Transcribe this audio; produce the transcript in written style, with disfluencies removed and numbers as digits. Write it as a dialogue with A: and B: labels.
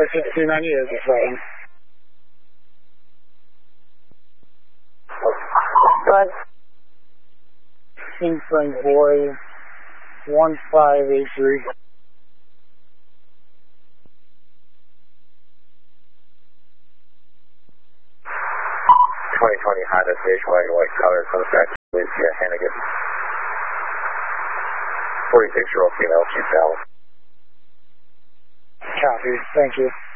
A: 290 is a 7.
B: But
A: Kingsland Boy 1583.
C: 2020 Honda Stage Wagon white color contact with Hannigan. 46-year-old female, she's valid.
A: Copy, thank you.